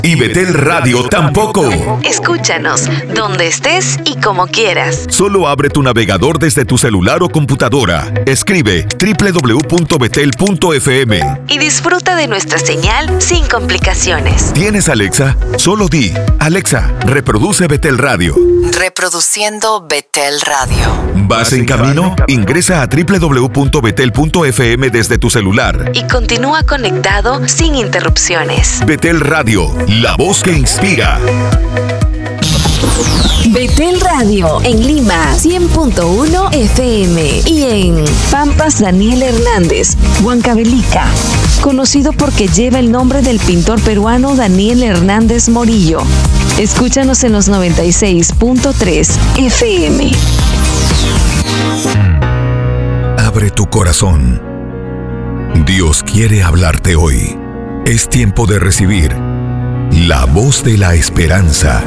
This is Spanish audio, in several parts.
Y Betel Radio tampoco. Escúchanos donde estés y como quieras. Solo abre tu navegador desde tu celular o computadora. Escribe www.betel.fm y disfruta de nuestra señal sin complicaciones. ¿Tienes Alexa? Solo di: Alexa, reproduce Betel Radio. Reproduciendo Betel Radio. ¿Vas en camino? Ingresa a www.betel.fm desde tu celular y continúa conectado sin interrupciones. Betel Radio, la voz que inspira. Betel Radio en Lima 100.1 FM y en Pampas Daniel Hernández, Huancavelica, conocido porque lleva el nombre del pintor peruano Daniel Hernández Morillo. Escúchanos en los 96.3 FM. Abre tu corazón. Dios quiere hablarte hoy. Es tiempo de recibir la voz de la esperanza.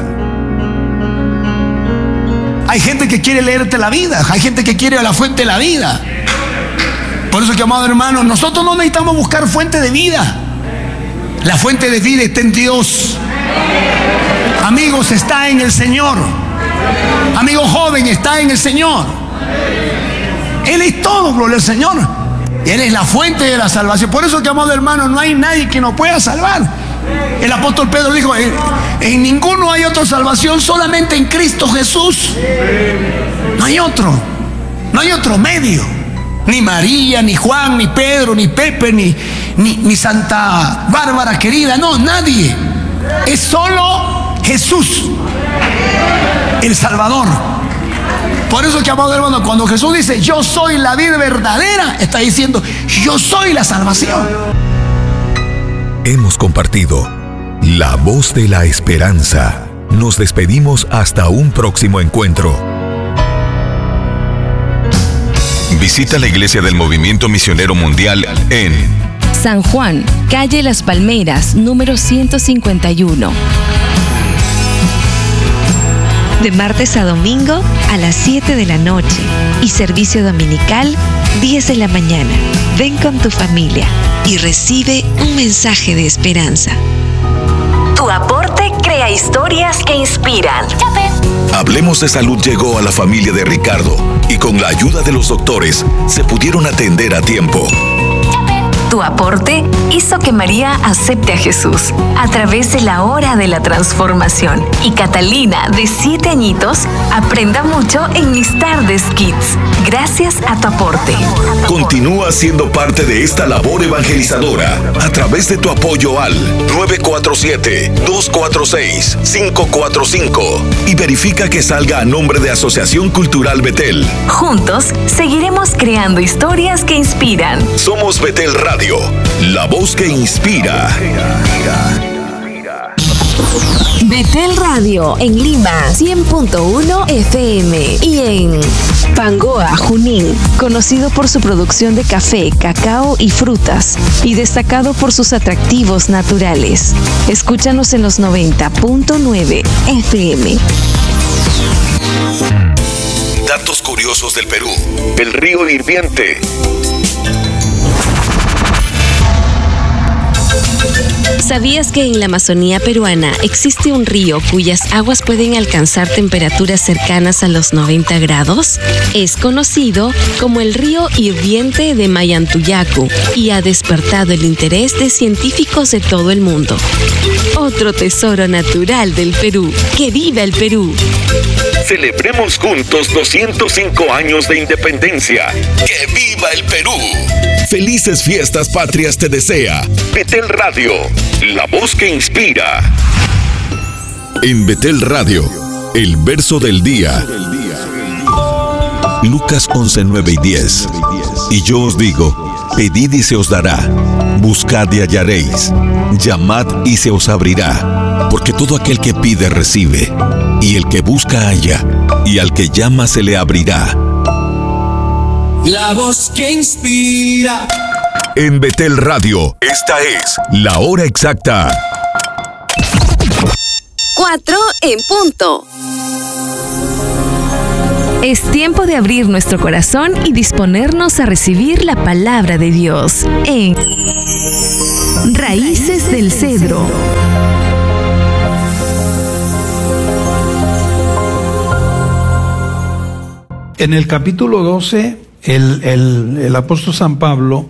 Hay gente que quiere leerte la vida, hay gente que quiere a la fuente de la vida. Por eso que, amado hermano, nosotros no necesitamos buscar fuente de vida. La fuente de vida está en Dios. Amigos, está en el Señor. Amigo joven, está en el Señor. Él es todo, gloria al Señor. Él es la fuente de la salvación. Por eso que, amado hermano, no hay nadie que nos pueda salvar. El apóstol Pedro dijo: en ninguno hay otra salvación, solamente en Cristo Jesús. No hay otro medio. Ni María, ni Juan, ni Pedro, ni Pepe, ni Santa Bárbara querida. No, nadie. Es solo Jesús, el Salvador. Por eso que, amado hermano, cuando Jesús dice: yo soy la vida verdadera, está diciendo: yo soy la salvación. Hemos compartido la voz de la esperanza. Nos despedimos hasta un próximo encuentro. Visita la Iglesia del Movimiento Misionero Mundial en San Juan, calle Las Palmeras, número 151. De martes a domingo a las 7 de la noche y servicio dominical 10 de la mañana. Ven con tu familia y recibe un mensaje de esperanza. Tu aporte crea historias que inspiran. Hablemos de Salud llegó a la familia de Ricardo y con la ayuda de los doctores se pudieron atender a tiempo. Tu aporte hizo que María acepte a Jesús a través de la hora de la transformación y Catalina, de 7 añitos, aprenda mucho en Mis Tardes Kids. Gracias a tu aporte. Continúa siendo parte de esta labor evangelizadora a través de tu apoyo al 947-246-545 y verifica que salga a nombre de Asociación Cultural Betel. Juntos seguiremos creando historias que inspiran. Somos Betel Radio, la voz que inspira. Betel Radio en Lima 100.1 FM y en Pangoa, Junín, conocido por su producción de café, cacao y frutas y destacado por sus atractivos naturales. Escúchanos en los 90.9 FM. Datos curiosos del Perú. El río Hirviente. ¿Sabías que en la Amazonía peruana existe un río cuyas aguas pueden alcanzar temperaturas cercanas a los 90 grados? Es conocido como el río Hirviente de Mayantuyacu y ha despertado el interés de científicos de todo el mundo. Otro tesoro natural del Perú. ¡Que viva el Perú! Celebremos juntos 205 años de independencia. ¡Que viva el Perú! Felices fiestas patrias te desea Betel Radio, la voz que inspira. En Betel Radio, el verso del día. Lucas 11:9 y 10. Y yo os digo: pedid y se os dará, buscad y hallaréis, llamad y se os abrirá, porque todo aquel que pide recibe, y el que busca halla, y al que llama se le abrirá. La voz que inspira. En Betel Radio, esta es la hora exacta. 4 en punto. Es tiempo de abrir nuestro corazón y disponernos a recibir la palabra de Dios en Raíces del Cedro. En el capítulo 12, el apóstol San Pablo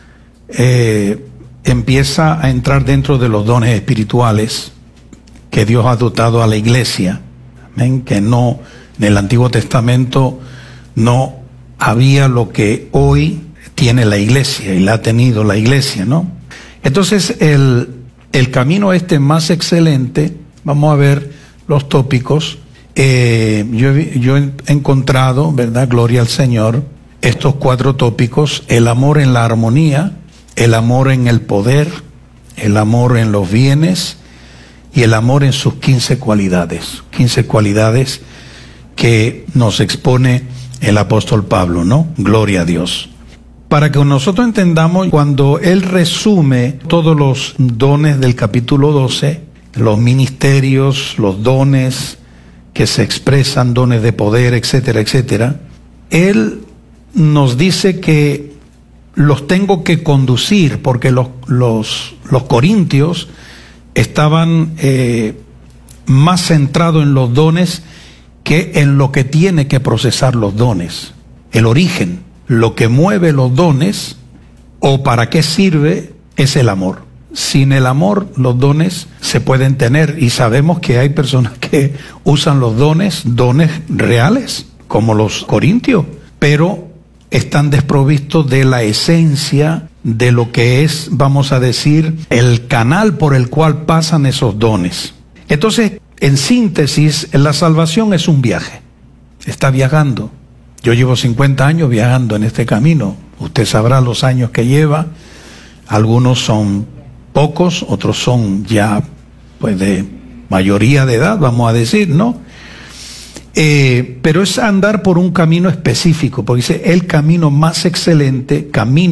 empieza a entrar dentro de los dones espirituales que Dios ha dotado a la iglesia. Amén. Que no, en el Antiguo Testamento no había lo que hoy tiene la iglesia y la ha tenido la iglesia, ¿no? Entonces el camino más excelente, vamos a ver los tópicos. Yo he encontrado, ¿verdad? Gloria al Señor, estos 4 tópicos: el amor en la armonía, el amor en el poder, el amor en los bienes y el amor en sus 15 cualidades. 15 cualidades que nos expone el apóstol Pablo, ¿no? Gloria a Dios. Para que nosotros entendamos, cuando él resume todos los dones del capítulo 12, los ministerios, los dones que se expresan, dones de poder, etcétera, etcétera, él nos dice que los tengo que conducir, porque los corintios estaban más centrados en los dones que en lo que tiene que procesar los dones, el origen. Lo que mueve los dones o para qué sirve es el amor. Sin el amor los dones se pueden tener, y sabemos que hay personas que usan los dones reales, como los corintios, pero están desprovistos de la esencia de lo que es, vamos a decir, el canal por el cual pasan esos dones. Entonces, en síntesis, la salvación es un viaje. Está viajando. Yo llevo 50 años viajando en este camino. Usted sabrá los años que lleva. Algunos son pocos, otros son ya pues de mayoría de edad, vamos a decir, ¿no? Pero es andar por un camino específico, porque dice el camino más excelente,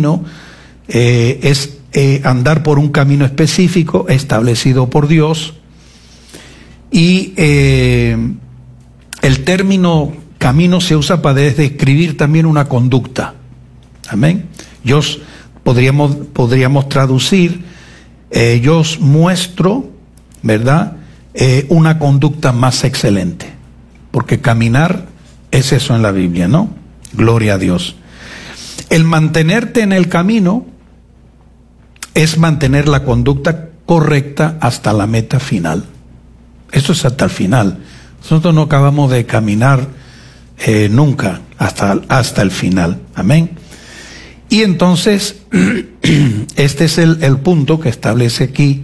es andar por un camino específico establecido por Dios. Y el término camino se usa para describir también una conducta. Amén. Podríamos traducir, yo os muestro, ¿verdad? Una conducta más excelente. Porque caminar es eso en la Biblia, ¿no? Gloria a Dios. El mantenerte en el camino es mantener la conducta correcta hasta la meta final. Eso es hasta el final. Nosotros no acabamos de caminar nunca hasta el final. Amén. Y entonces este es el punto que establece aquí.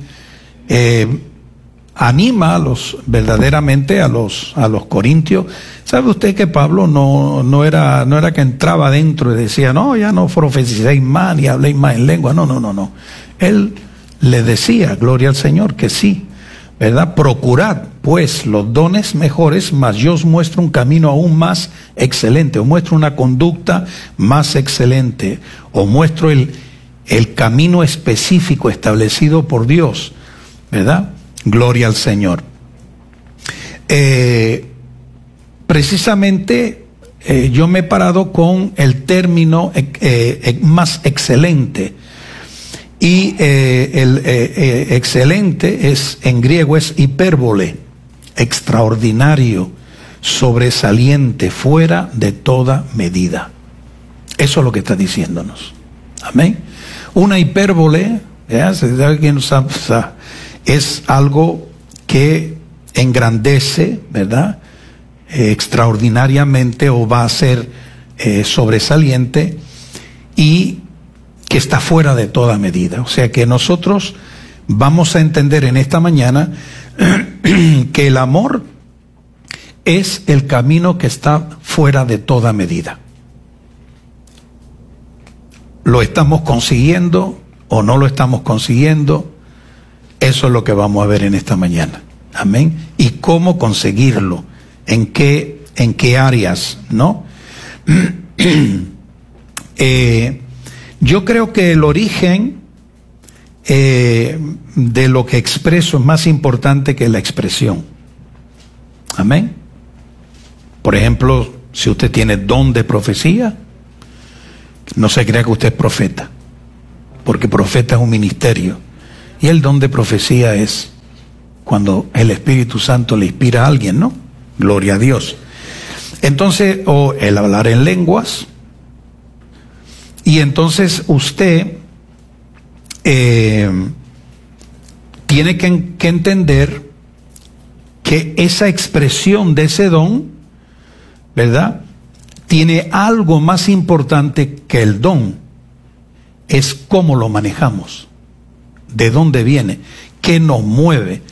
Anima verdaderamente a los corintios. ¿Sabe usted que Pablo no era que entraba adentro y decía, no, ya no profeticéis más ni habléis más en lengua? No. Él le decía, gloria al Señor, que sí, ¿verdad? Procurad pues los dones mejores, mas yo os muestro un camino aún más excelente, os muestro una conducta más excelente, os muestro el camino específico establecido por Dios, ¿verdad? Gloria al Señor. Precisamente yo me he parado con el término más excelente. Y el excelente en griego es hipérbole, extraordinario, sobresaliente, fuera de toda medida. Eso es lo que está diciéndonos. Amén. Una hipérbole, es algo que engrandece, ¿verdad? Extraordinariamente, o va a ser sobresaliente, y que está fuera de toda medida. O sea que nosotros vamos a entender en esta mañana que el amor es el camino que está fuera de toda medida. ¿Lo estamos consiguiendo o no lo estamos consiguiendo? Eso es lo que vamos a ver en esta mañana. Amén. Y cómo conseguirlo, en qué áreas, ¿no? Yo creo que el origen de lo que expreso es más importante que la expresión. Amén. Por ejemplo, si usted tiene don de profecía, no se crea que usted es profeta, porque profeta es un ministerio. Y el don de profecía es cuando el Espíritu Santo le inspira a alguien, ¿no? Gloria a Dios. Entonces, o el hablar en lenguas, y entonces usted tiene que entender que esa expresión de ese don, ¿verdad?, tiene algo más importante que el don. Es cómo lo manejamos, de dónde viene, qué nos mueve,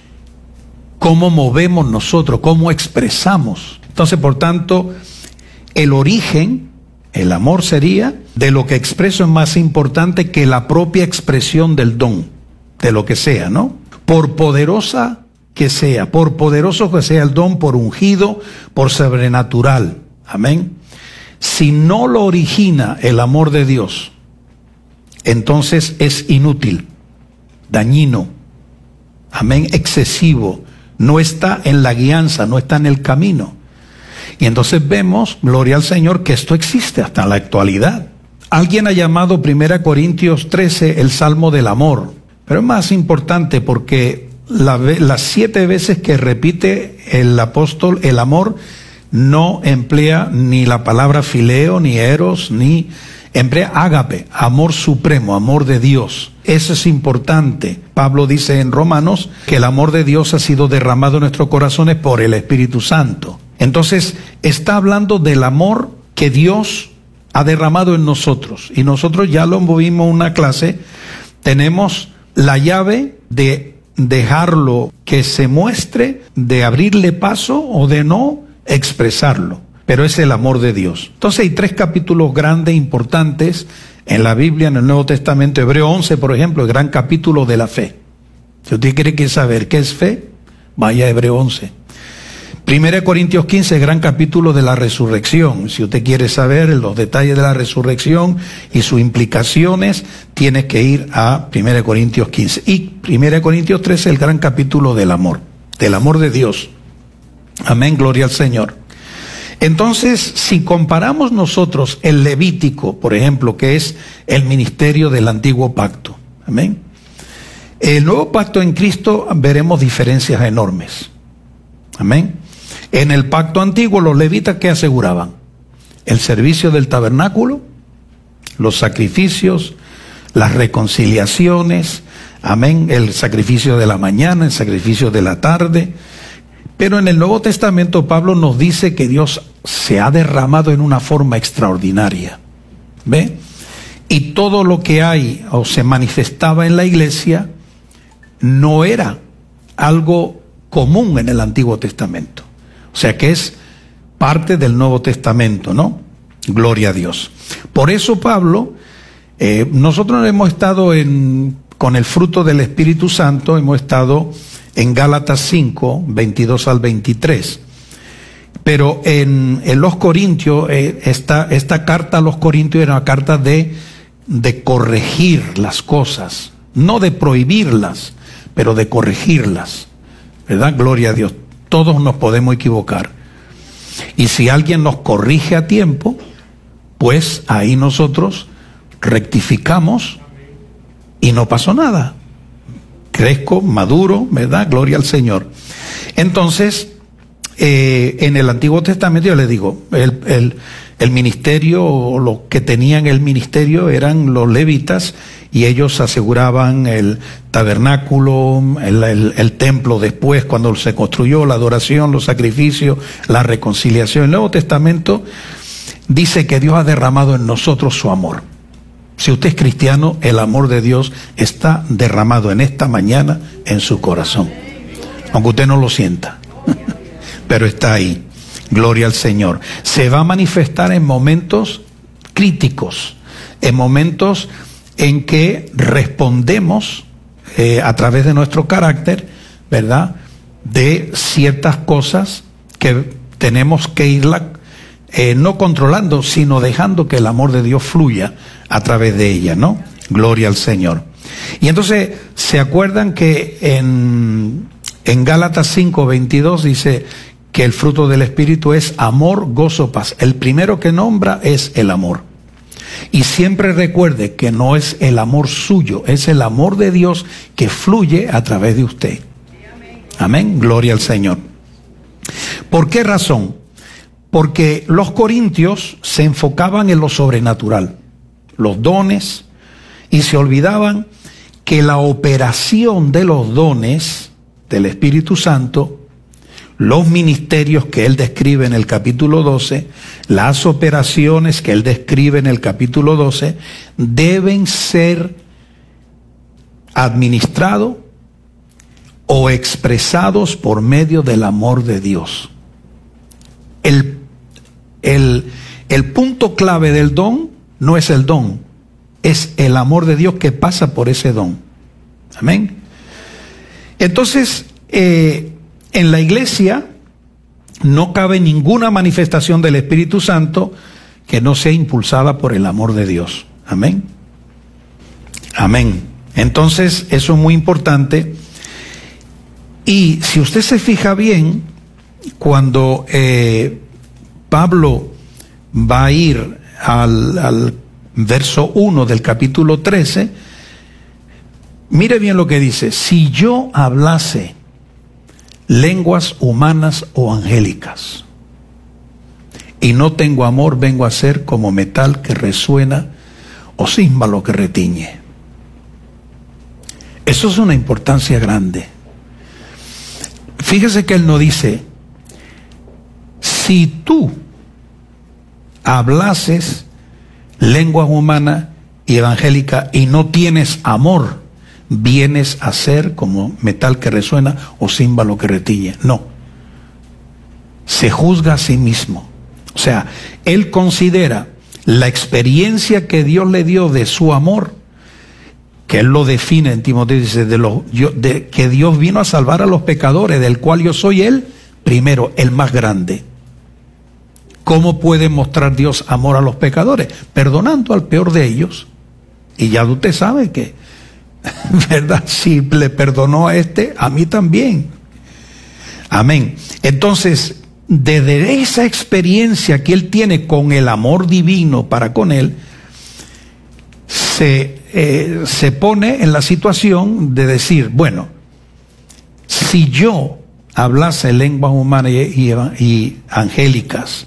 cómo movemos nosotros, cómo expresamos. Entonces, por tanto, el origen, el amor sería, de lo que expreso es más importante que la propia expresión del don, de lo que sea, ¿no? Por poderosa que sea, por poderoso que sea el don, por ungido, por sobrenatural. Amén. Si no lo origina el amor de Dios, entonces es inútil, dañino, amén, excesivo, no está en la guianza, no está en el camino. Y entonces vemos, gloria al Señor, que esto existe hasta la actualidad. Alguien ha llamado 1 Corintios 13 el Salmo del Amor, pero es más importante porque las 7 veces que repite el apóstol el amor, no emplea ni la palabra fileo, ni eros, ni emplea ágape, amor supremo, amor de Dios. Eso es importante. Pablo dice en Romanos que el amor de Dios ha sido derramado en nuestros corazones por el Espíritu Santo. Entonces, está hablando del amor que Dios ha derramado en nosotros. Y nosotros ya lo vimos en una clase, tenemos la llave de dejarlo que se muestre, de abrirle paso o de no expresarlo. Pero es el amor de Dios. Entonces hay 3 capítulos grandes, importantes, en la Biblia, en el Nuevo Testamento. Hebreo 11, por ejemplo, el gran capítulo de la fe. Si usted quiere saber qué es fe, vaya a Hebreo 11. 1 Corintios 15, gran capítulo de la resurrección. Si usted quiere saber los detalles de la resurrección y sus implicaciones, tiene que ir a 1 Corintios 15. Y 1 Corintios 13, el gran capítulo del amor de Dios. Amén, gloria al Señor. Entonces, si comparamos nosotros el Levítico, por ejemplo, que es el ministerio del antiguo pacto, amén, el nuevo pacto en Cristo veremos diferencias enormes, amén. En el pacto antiguo, los levitas, ¿qué aseguraban? El servicio del tabernáculo, los sacrificios, las reconciliaciones, amén, el sacrificio de la mañana, el sacrificio de la tarde. Pero en el Nuevo Testamento Pablo nos dice que Dios se ha derramado en una forma extraordinaria, ¿ve? Y todo lo que hay o se manifestaba en la iglesia no era algo común en el Antiguo Testamento. O sea que es parte del Nuevo Testamento, ¿no? Gloria a Dios. Por eso Pablo, nosotros hemos estado con el fruto del Espíritu Santo, hemos estado en Gálatas 5, 22 al 23. Pero en los Corintios, esta carta a los Corintios era una carta de corregir las cosas, no de prohibirlas, pero de corregirlas, ¿verdad? Gloria a Dios. Todos nos podemos equivocar. Y si alguien nos corrige a tiempo, pues ahí nosotros rectificamos y no pasó nada. Crezco, maduro, ¿verdad? Gloria al Señor. Entonces, en el Antiguo Testamento, yo les digo, el ministerio, o los que tenían el ministerio eran los levitas, y ellos aseguraban el tabernáculo, el templo después, cuando se construyó, la adoración, los sacrificios, la reconciliación. El Nuevo Testamento dice que Dios ha derramado en nosotros su amor. Si usted es cristiano, el amor de Dios está derramado en esta mañana en su corazón, aunque usted no lo sienta, pero está ahí. Gloria al Señor. Se va a manifestar en momentos críticos, en momentos en que respondemos a través de nuestro carácter, ¿verdad?, de ciertas cosas que tenemos que irla no controlando, sino dejando que el amor de Dios fluya a través de ella, ¿no? Gloria al Señor. Y entonces, ¿se acuerdan que en Gálatas 5, 22 dice que el fruto del Espíritu es amor, gozo, paz? El primero que nombra es el amor. Y siempre recuerde que no es el amor suyo, es el amor de Dios que fluye a través de usted. Amén, gloria al Señor. ¿Por qué razón? porque los corintios se enfocaban en lo sobrenatural, los dones, y se olvidaban que la operación de los dones del Espíritu Santo, los ministerios que él describe en el capítulo 12, las operaciones que él describe en el capítulo 12, deben ser administrados o expresados por medio del amor de Dios. El punto clave del don no es el don, es el amor de Dios que pasa por ese don. Amén. Entonces, en la iglesia no cabe ninguna manifestación del Espíritu Santo que no sea impulsada por el amor de Dios. Amén. Amén. Entonces, eso es muy importante. Y si usted se fija bien, cuando Pablo va a ir al verso 1 del capítulo 13, mire bien lo que dice: si yo hablase lenguas humanas o angélicas y no tengo amor, vengo a ser como metal que resuena o címbalo que retiñe. Eso es una importancia grande. Fíjese que él no dice: si tú hablases lengua humana y evangélica y no tienes amor, vienes a ser como metal que resuena o címbalo que retiñe. No. Se juzga a sí mismo. O sea, él considera la experiencia que Dios le dio de su amor, que él lo define en Timoteo, dice, que Dios vino a salvar a los pecadores, del cual yo soy el primero, el más grande. ¿Cómo puede mostrar Dios amor a los pecadores? Perdonando al peor de ellos. Y ya usted sabe que, ¿verdad? Si le perdonó a este, a mí también. Amén. Entonces, desde esa experiencia que él tiene con el amor divino para con él, se pone en la situación de decir, bueno, si yo hablase lenguas humanas y angélicas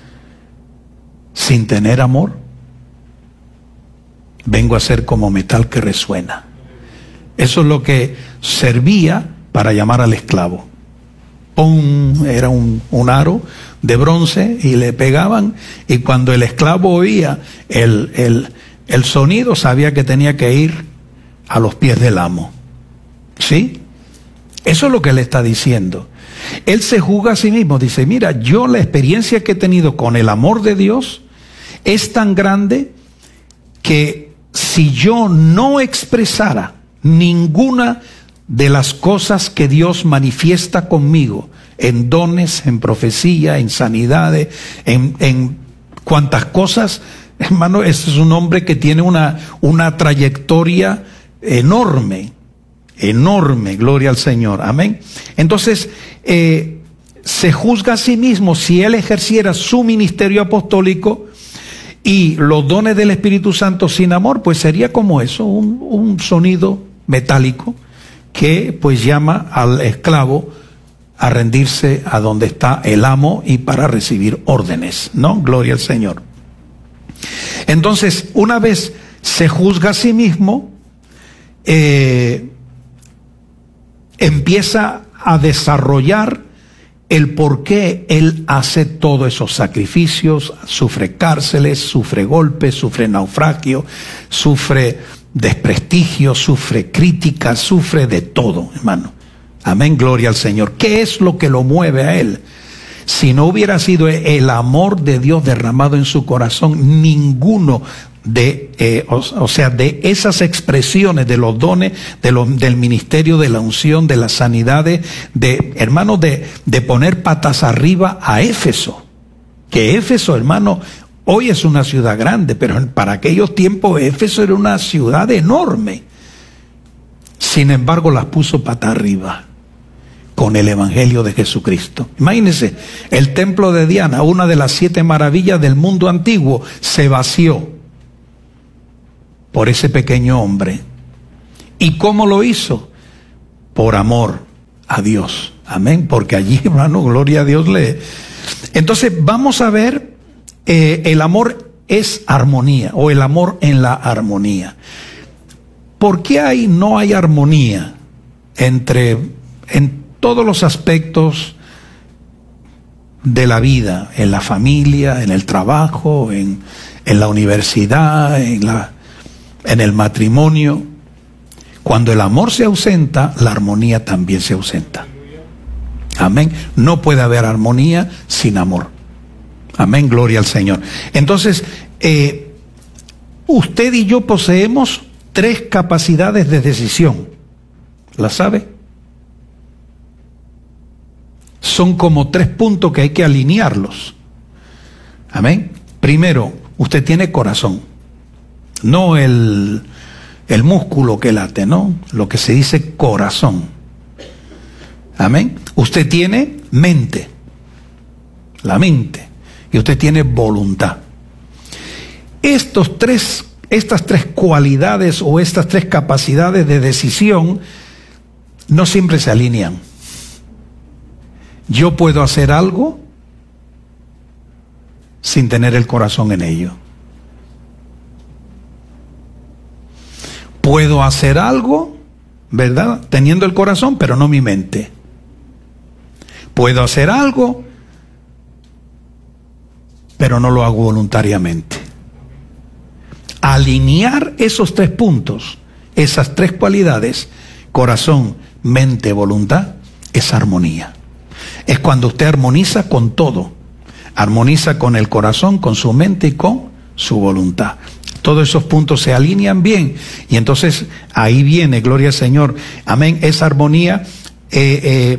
sin tener amor, vengo a ser como metal que resuena. Eso es lo que servía para llamar al esclavo. Era un aro de bronce y le pegaban, y cuando el esclavo oía el sonido, sabía que tenía que ir a los pies del amo. ¿Sí? Eso es lo que él está diciendo. Él se juzga a sí mismo, dice, mira, yo la experiencia que he tenido con el amor de Dios es tan grande que si yo no expresara ninguna de las cosas que Dios manifiesta conmigo, en dones, en profecía, en sanidades, en cuantas cosas, hermano, este es un hombre que tiene una trayectoria enorme, gloria al Señor, amén. Entonces, se juzga a sí mismo. Si él ejerciera su ministerio apostólico y los dones del Espíritu Santo sin amor, pues sería como eso, un sonido metálico que pues llama al esclavo a rendirse a donde está el amo y para recibir órdenes, ¿no? Gloria al Señor. Entonces, una vez se juzga a sí mismo, empieza a desarrollar el por qué él hace todos esos sacrificios, sufre cárceles, sufre golpes, sufre naufragio, sufre desprestigio, sufre críticas, sufre de todo, hermano. Amén, gloria al Señor. ¿Qué es lo que lo mueve a él? Si no hubiera sido el amor de Dios derramado en su corazón, ninguno de esas expresiones de los dones, del ministerio, de la unción, de las sanidades, hermano, de poner patas arriba a Éfeso. Que Éfeso, hermano, hoy es una ciudad grande, pero para aquellos tiempos Éfeso era una ciudad enorme. Sin embargo, las puso patas arriba con el evangelio de Jesucristo. Imagínense, el templo de Diana, una de las 7 maravillas del mundo antiguo, se vació por ese pequeño hombre. ¿Y cómo lo hizo? Por amor a Dios. Amén. Porque allí, hermano, gloria a Dios, Entonces vamos a ver, el amor es armonía, o el amor en la armonía. ¿Por qué no hay armonía en todos los aspectos de la vida, en la familia, en el trabajo, en la universidad, en el matrimonio? Cuando el amor se ausenta, la armonía también se ausenta. Amén. No puede haber armonía sin amor. Amén, gloria al Señor. Entonces, usted y yo poseemos 3 capacidades de decisión. ¿La sabe? Son como 3 puntos que hay que alinearlos. Amén. Primero, usted tiene corazón. No el músculo que late, ¿no? Lo que se dice corazón. Amén. Usted tiene mente. La mente. Y usted tiene voluntad. Estas 3 cualidades o estas 3 capacidades de decisión no siempre se alinean. Yo puedo hacer algo sin tener el corazón en ello. Puedo hacer algo, ¿verdad?, teniendo el corazón, pero no mi mente. Puedo hacer algo, pero no lo hago voluntariamente. Alinear esos 3 puntos, esas 3 cualidades, corazón, mente, voluntad, es armonía. Es cuando usted armoniza con todo. Armoniza con el corazón, con su mente y con su voluntad. Todos esos puntos se alinean bien. Y entonces ahí viene, gloria al Señor. Amén. Esa armonía es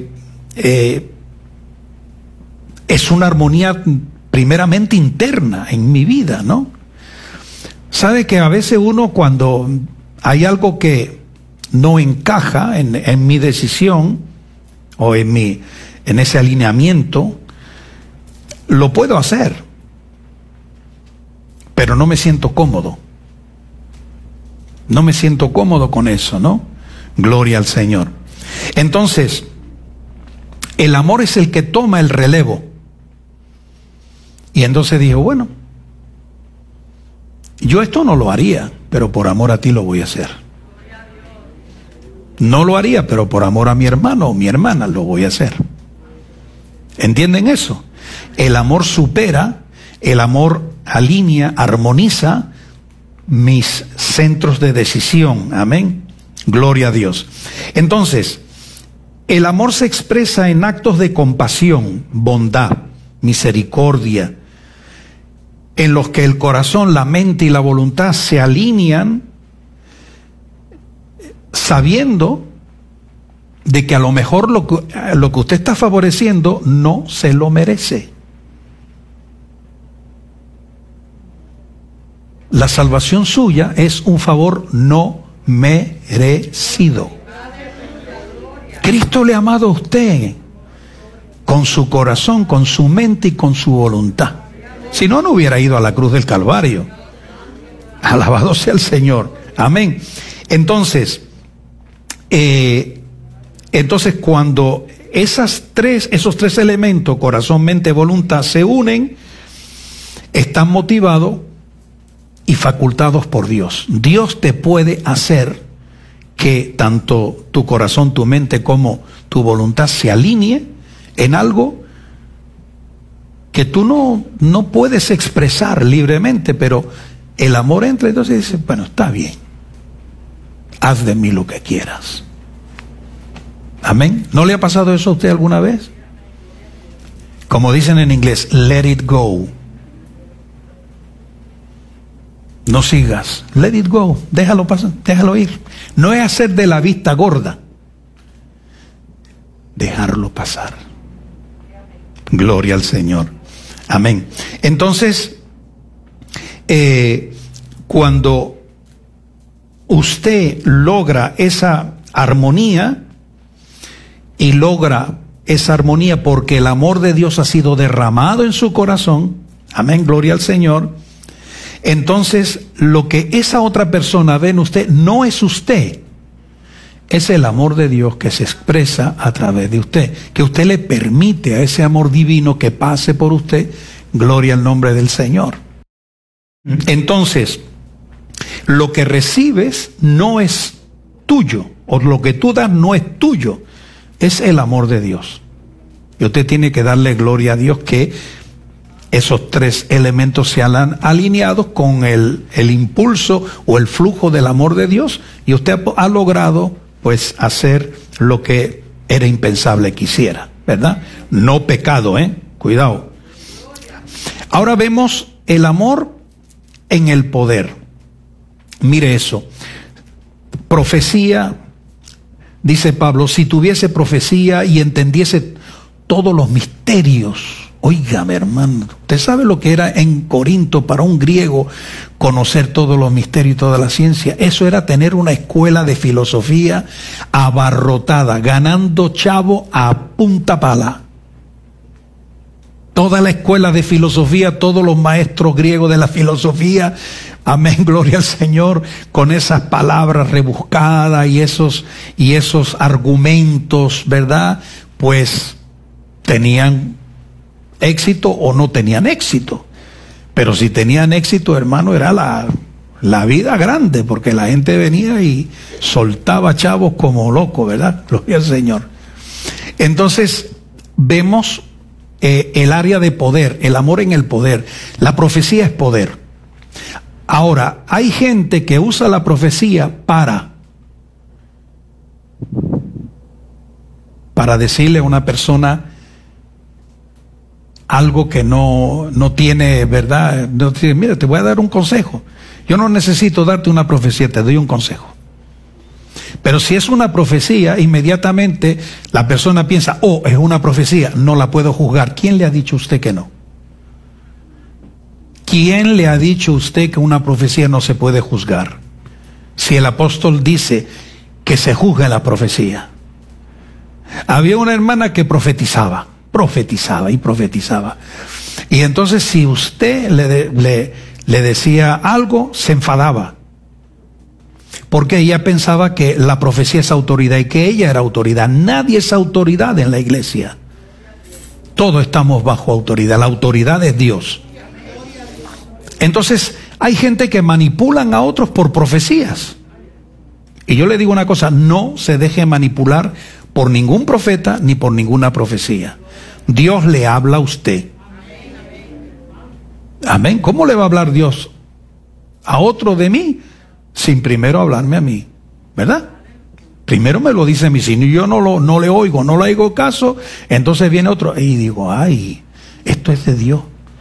una armonía primeramente interna en mi vida, ¿no? Sabe que a veces uno, cuando hay algo que no encaja en mi decisión o en ese alineamiento, lo puedo hacer, pero no me siento cómodo. No me siento cómodo con eso, ¿no? Gloria al Señor. Entonces, el amor es el que toma el relevo. Y entonces dijo, bueno, yo esto no lo haría, pero por amor a ti lo voy a hacer. No lo haría, pero por amor a mi hermano o mi hermana lo voy a hacer. ¿Entienden eso? El amor supera, el amor alinea, armoniza mis centros de decisión. Amén. Gloria a Dios. Entonces, el amor se expresa en actos de compasión, bondad, misericordia, en los que el corazón, la mente y la voluntad se alinean, sabiendo de que a lo mejor lo que usted está favoreciendo no se lo merece. La salvación suya es un favor no merecido. Cristo le ha amado a usted con su corazón, con su mente y con su voluntad. Si no, no hubiera ido a la cruz del Calvario. Alabado sea el Señor. Amén. Entonces, cuando esos tres elementos, corazón, mente, voluntad, se unen, están motivados y facultados por Dios. Dios te puede hacer que tanto tu corazón, tu mente como tu voluntad se alinee en algo que tú no puedes expresar libremente, pero el amor entra, entonces dice, bueno, está bien, haz de mí lo que quieras. Amén. ¿No le ha pasado eso a usted alguna vez? Como dicen en inglés, let it go. No sigas, let it go, déjalo pasar, déjalo ir. No es hacer de la vista gorda, dejarlo pasar. Gloria al Señor. Amén. Entonces, cuando usted logra esa armonía, y logra esa armonía porque el amor de Dios ha sido derramado en su corazón, amén, gloria al Señor, entonces lo que esa otra persona ve en usted no es usted, es el amor de Dios que se expresa a través de usted, que usted le permite a ese amor divino que pase por usted. Gloria al nombre del Señor. Entonces, lo que recibes no es tuyo, o lo que tú das no es tuyo, es el amor de Dios. Y usted tiene que darle gloria a Dios que esos tres elementos se han alineado con el impulso o el flujo del amor de Dios, y usted ha logrado pues hacer lo que era impensable que hiciera, ¿verdad? No pecado, cuidado. Ahora vemos el amor en el poder. Mire eso. Profecía, dice Pablo, si tuviese profecía y entendiese todos los misterios. Óigame, hermano, ¿usted sabe lo que era en Corinto para un griego conocer todos los misterios y toda la ciencia? Eso era tener una escuela de filosofía abarrotada, ganando chavo a punta pala. Toda la escuela de filosofía, todos los maestros griegos de la filosofía, amén, gloria al Señor, con esas palabras rebuscadas y esos argumentos, ¿verdad? Pues tenían éxito o no tenían éxito. Pero si tenían éxito, hermano, era la vida grande, porque la gente venía y soltaba chavos como loco, ¿verdad? Gloria al Señor. Entonces, vemos el área de poder, el amor en el poder. La profecía es poder. Ahora, hay gente que usa la profecía para decirle a una persona algo que no tiene, ¿verdad? No tiene, mira, te voy a dar un consejo. Yo no necesito darte una profecía, te doy un consejo. Pero si es una profecía, inmediatamente la persona piensa, oh, es una profecía, no la puedo juzgar. ¿Quién le ha dicho a usted que no? ¿Quién le ha dicho a usted que una profecía no se puede juzgar? Si el apóstol dice que se juzga la profecía. Había una hermana que profetizaba y profetizaba. Y entonces si usted le decía algo, se enfadaba. Porque ella pensaba que la profecía es autoridad y que ella era autoridad. Nadie es autoridad en la iglesia. Todos estamos bajo autoridad. La autoridad es Dios. Entonces, hay gente que manipulan a otros por profecías. Y yo le digo una cosa, no se deje manipular por ningún profeta ni por ninguna profecía. Dios le habla a usted. Amén. ¿Cómo le va a hablar Dios a otro de mí sin primero hablarme a mí? ¿Verdad? Primero me lo dice a mí. Si yo no le oigo, no le hago caso, entonces viene otro y digo, ay, esto es de Dios.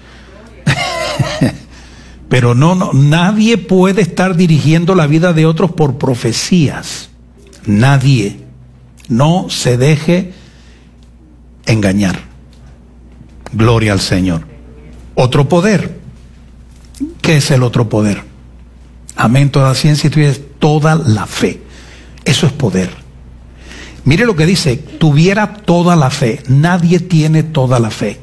Pero nadie puede estar dirigiendo la vida de otros por profecías. Nadie. No se deje engañar. Gloria al Señor. Otro poder. ¿Qué es el otro poder? Amén, toda ciencia y toda la fe. Eso es poder. Mire lo que dice, tuviera toda la fe. Nadie tiene toda la fe.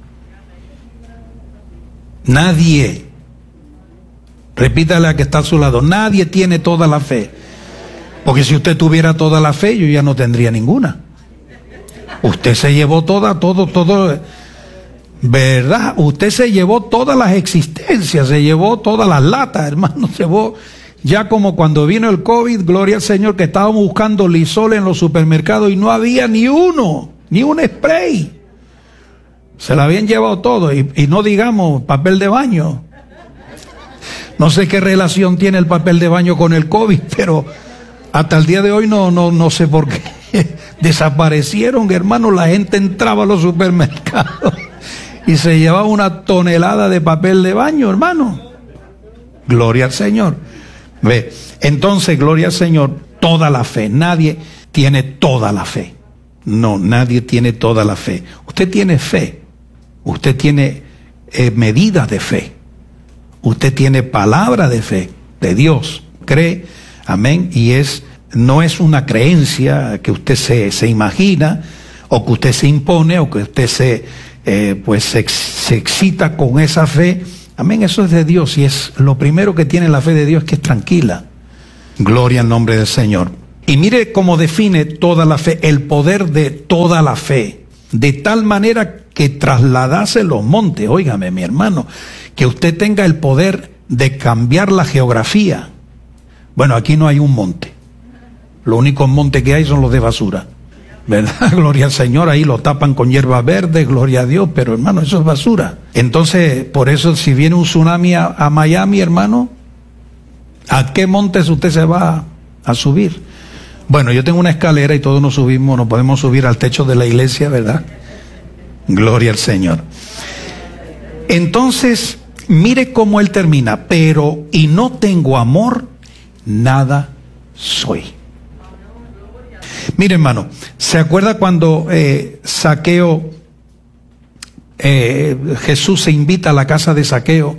Nadie. Repítale a que está a su lado, nadie tiene toda la fe. Porque si usted tuviera toda la fe, yo ya no tendría ninguna. Usted se llevó todo, ¿verdad? Usted se llevó todas las existencias, se llevó todas las latas, hermano, se llevó, ya como cuando vino el COVID, gloria al Señor, que estábamos buscando Lysol en los supermercados y no había ni un spray. Se la habían llevado todo, y no digamos papel de baño. No sé qué relación tiene el papel de baño con el COVID, pero hasta el día de hoy no sé por qué. Desaparecieron, hermano, la gente entraba a los supermercados y se llevaba una tonelada de papel de baño, hermano. Gloria al Señor. Ve, entonces, gloria al Señor, toda la fe. Nadie tiene toda la fe. No, nadie tiene toda la fe. Usted tiene fe. Usted tiene medidas de fe. Usted tiene palabra de fe de Dios, cree, amén, y no es una creencia que usted se imagina, o que usted se impone, o que usted se excita con esa fe, amén, eso es de Dios, y es lo primero que tiene la fe de Dios, que es tranquila. Gloria al nombre del Señor. Y mire cómo define toda la fe, el poder de toda la fe, de tal manera que trasladase los montes. Óigame, mi hermano, que usted tenga el poder de cambiar la geografía. Bueno, aquí no hay un monte. Los únicos montes que hay son los de basura, ¿verdad? Gloria al Señor, ahí lo tapan con hierba verde, gloria a Dios, pero hermano, eso es basura. Entonces, por eso, si viene un tsunami a Miami, hermano, ¿a qué montes usted se va a subir? Bueno, yo tengo una escalera y todos nos subimos, nos podemos subir al techo de la iglesia, ¿verdad? Gloria al Señor. Entonces, mire cómo él termina, pero y no tengo amor, nada soy. Mire, hermano, ¿se acuerda cuando Zaqueo, Jesús se invita a la casa de Zaqueo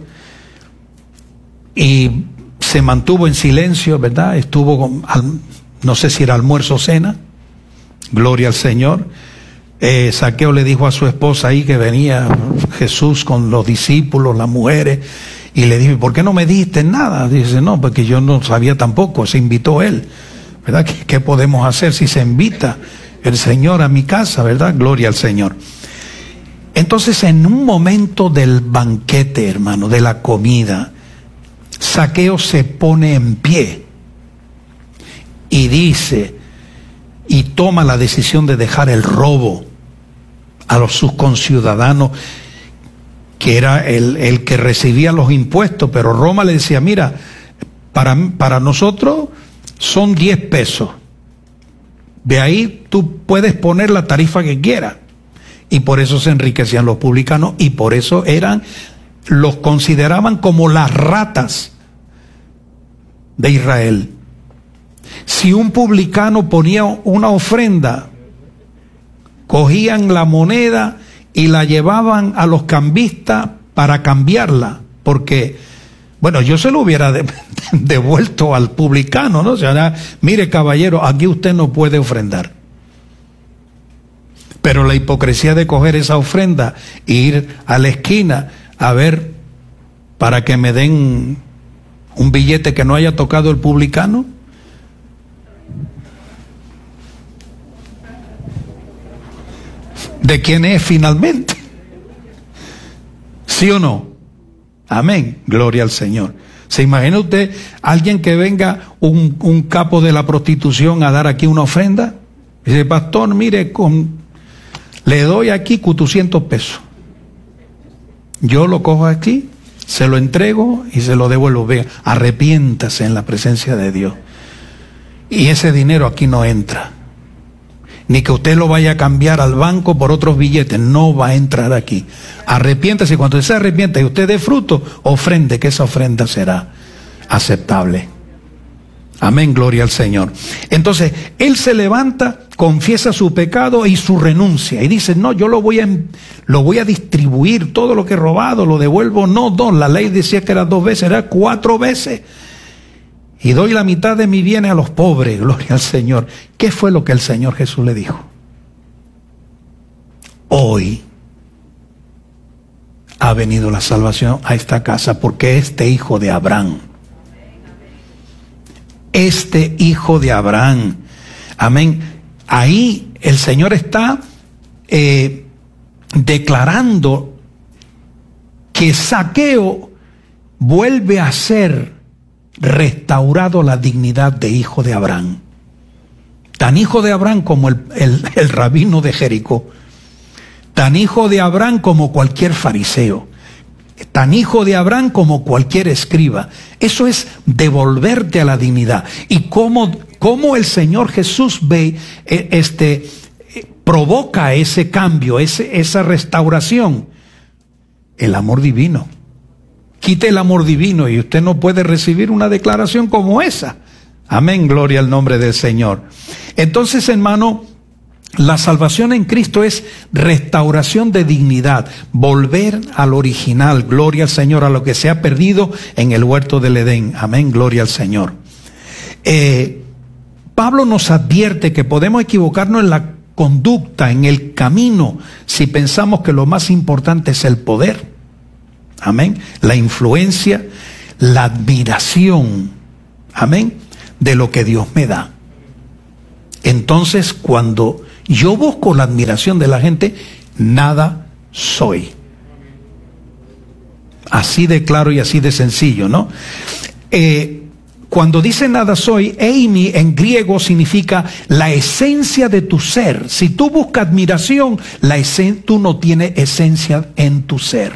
y se mantuvo en silencio, ¿verdad? Estuvo, no sé si era almuerzo o cena, gloria al Señor. Zaqueo le dijo a su esposa ahí que venía Jesús con los discípulos, las mujeres, y le dijo, ¿por qué no me dijiste nada? Dice, no, porque yo no sabía tampoco, se invitó él, ¿verdad? ¿Qué podemos hacer si se invita el Señor a mi casa, verdad? Gloria al Señor. Entonces, en un momento del banquete, hermano, de la comida, Zaqueo se pone en pie y dice, y toma la decisión de dejar el robo a sus conciudadanos, que era el que recibía los impuestos, pero Roma le decía, mira, para nosotros son 10 pesos, de ahí tú puedes poner la tarifa que quieras, y por eso se enriquecían los publicanos, y por eso los consideraban como las ratas de Israel. Si un publicano ponía una ofrenda, cogían la moneda y la llevaban a los cambistas para cambiarla, porque, bueno, yo se lo hubiera devuelto al publicano, ¿no? O sea, mire, caballero, aquí usted no puede ofrendar. Pero la hipocresía de coger esa ofrenda e ir a la esquina a ver para que me den un billete que no haya tocado el publicano. ¿De quién es finalmente? ¿Sí o no? Amén, gloria al Señor. ¿Se imagina usted alguien que venga, un capo de la prostitución, a dar aquí una ofrenda? Dice, pastor, mire, le doy aquí 400 pesos. Yo lo cojo aquí, se lo entrego y se lo devuelvo. Vea, arrepiéntase en la presencia de Dios. Y ese dinero aquí no entra. Ni que usted lo vaya a cambiar al banco por otros billetes, no va a entrar aquí. Arrepiéntase, cuando se arrepienta y usted dé fruto, ofrende, que esa ofrenda será aceptable. Amén, gloria al Señor. Entonces, él se levanta, confiesa su pecado y su renuncia, y dice, no, yo lo voy a distribuir, todo lo que he robado, lo devuelvo, no 2, la ley decía que era 2 veces, era 4 veces. Y doy la mitad de mi bienes a los pobres, gloria al Señor. ¿Qué fue lo que el Señor Jesús le dijo? Hoy ha venido la salvación a esta casa, porque este hijo de Abraham, amén, ahí el Señor está declarando que Zaqueo vuelve a ser restaurado la dignidad de hijo de Abraham. Tan hijo de Abraham como el rabino de Jericó, tan hijo de Abraham como cualquier fariseo, tan hijo de Abraham como cualquier escriba. Eso es devolverte a la dignidad. Y cómo el Señor Jesús provoca ese cambio, esa restauración. El amor divino. Quite el amor divino y usted no puede recibir una declaración como esa. Amén, gloria al nombre del Señor. Entonces, hermano, la salvación en Cristo es restauración de dignidad, volver al original, gloria al Señor, a lo que se ha perdido en el huerto del Edén. Amén, gloria al Señor. Pablo nos advierte que podemos equivocarnos en la conducta, en el camino, si pensamos que lo más importante es el poder. Amén. La influencia, la admiración, amén, de lo que Dios me da. entonces cuando yo busco la admiración de la gente, nada soy. Así de claro y así de sencillo, ¿no? Cuando dice nada soy, eimi en griego significa la esencia de tu ser. Si tú buscas admiración, tú no tienes esencia en tu ser.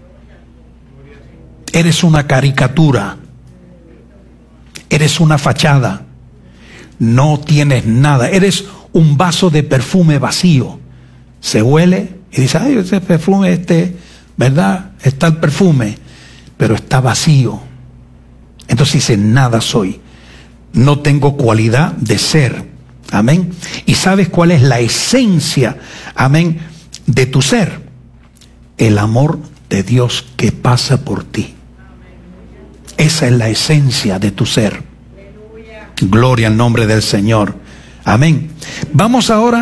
Eres una caricatura. Eres una fachada. No tienes nada. Eres un vaso de perfume vacío. Se huele y dice, ay, ese perfume, ¿verdad? Está el perfume, pero está vacío. Entonces dice, nada soy. No tengo cualidad de ser. Amén. ¿Y sabes cuál es la esencia, amén, de tu ser? El amor de Dios que pasa por ti. Esa es la esencia de tu ser. Gloria al nombre del Señor. Amén. Vamos ahora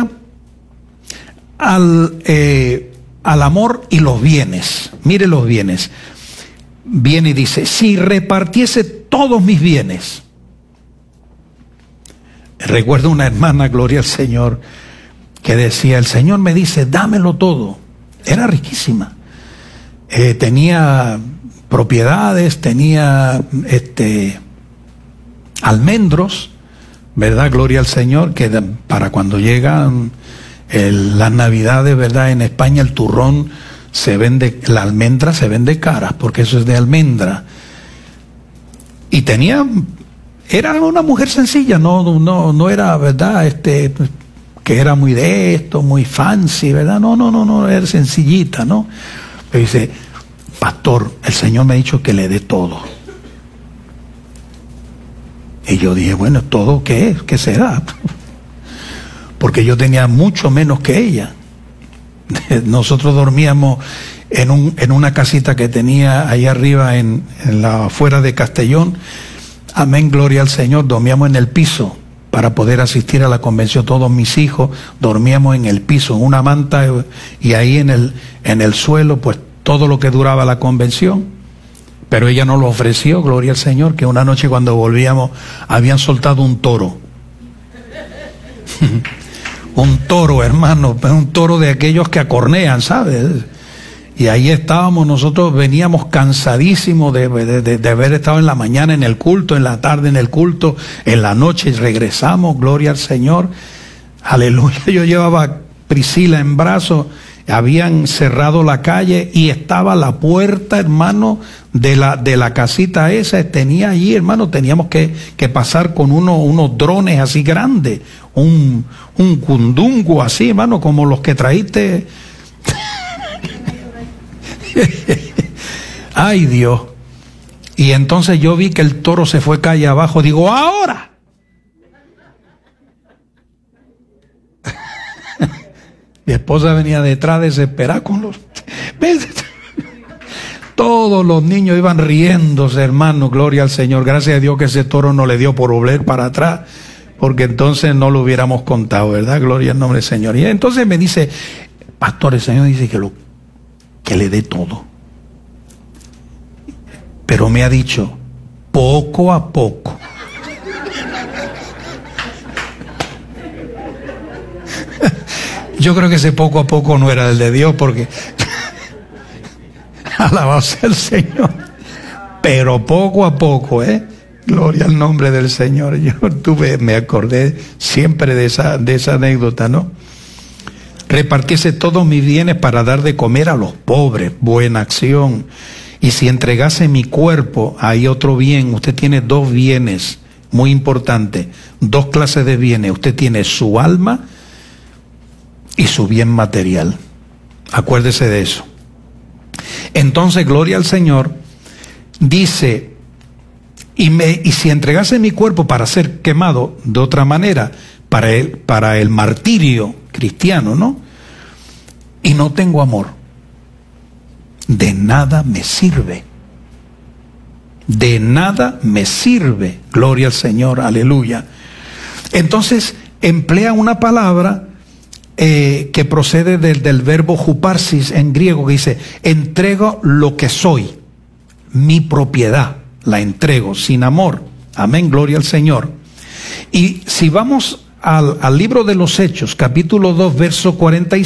al amor y los bienes. Mire los bienes. Viene y dice, si repartiese todos mis bienes. Recuerdo una hermana, gloria al Señor, que decía, el Señor me dice, dámelo todo. Era riquísima. Tenía propiedades, tenía almendros, ¿verdad? Gloria al Señor, que para cuando llegan las Navidades, ¿verdad? En España el turrón se vende, la almendra se vende cara, porque eso es de almendra. Y era una mujer sencilla, no era, ¿verdad? Que era muy de esto, muy fancy, ¿verdad? No, era sencillita, ¿no? Pero dice, pastor, el Señor me ha dicho que le dé todo. Y yo dije, bueno, ¿todo qué es? ¿Qué será? Porque yo tenía mucho menos que ella. Nosotros dormíamos en una casita que tenía ahí arriba en la afuera de Castellón. Amén, gloria al Señor. Dormíamos en el piso para poder asistir a la convención. Todos mis hijos dormíamos en el piso, en una manta, y ahí en el suelo, pues todo lo que duraba la convención. Pero ella nos lo ofreció, gloria al Señor, que una noche cuando volvíamos habían soltado un toro. Un toro, hermano, un toro de aquellos que acornean, ¿sabes? Y ahí estábamos, nosotros veníamos cansadísimos de haber estado en la mañana en el culto, en la tarde en el culto, en la noche, y regresamos, gloria al Señor, aleluya. Yo llevaba a Priscila en brazos, habían cerrado la calle y estaba la puerta, hermano, de la casita esa, tenía allí, hermano, teníamos que pasar con unos drones así grandes, un cundungo así, hermano, como los que trajiste. Ay, Dios. Y entonces yo vi que el toro se fue calle abajo, digo, ahora. Mi esposa venía detrás desesperada con los... Todos los niños iban riéndose, hermano, gloria al Señor. Gracias a Dios que ese toro no le dio por volver para atrás, porque entonces no lo hubiéramos contado, ¿verdad? Gloria al nombre del Señor. Y entonces me dice, pastor, el Señor dice que le dé todo. Pero me ha dicho, poco a poco. Yo creo que ese poco a poco no era el de Dios, porque alabado sea el Señor. Pero poco a poco, gloria al nombre del Señor. Yo me acordé siempre de esa anécdota, ¿no? Repartiese todos mis bienes para dar de comer a los pobres, buena acción. Y si entregase mi cuerpo, hay otro bien. Usted tiene dos bienes muy importantes, dos clases de bienes. Usted tiene su alma y su bien material. Acuérdese de eso. Entonces, gloria al Señor, dice, y si entregase mi cuerpo para ser quemado de otra manera, para el martirio cristiano, ¿no? Y no tengo amor, de nada me sirve. De nada me sirve. Gloria al Señor, aleluya. Entonces, emplea una palabra que procede del verbo huparsis en griego, que dice, entrego lo que soy, mi propiedad, la entrego sin amor. Amén, gloria al Señor. Y si vamos al libro de los Hechos, capítulo 2, verso 45,